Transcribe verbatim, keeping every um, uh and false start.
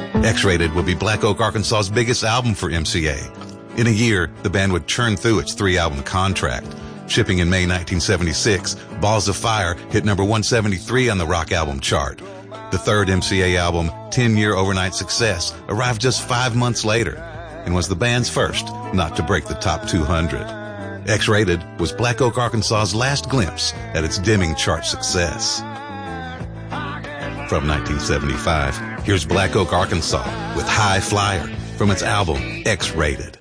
X-Rated would be Black Oak, Arkansas's biggest album for M C A. In a year, the band would churn through its three-album contract. Shipping in May nineteen seventy-six, Balls of Fire hit number one seventy-three on the rock album chart. The third M C A album, ten-year overnight success, arrived just five months later and was the band's first not to break the top two hundred. X-Rated was Black Oak, Arkansas's last glimpse at its dimming chart success. From nineteen seventy-five, here's Black Oak, Arkansas with High Flyer from its album X-Rated.